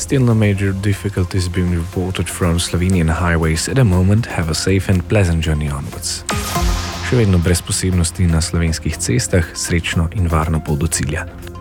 Still no major difficulties being reported from Slovenian highways at the moment. Have a safe and pleasant journey onwards. Še vedno brez posebnosti na slovenskih cestah, srečno in varno pot do cilja.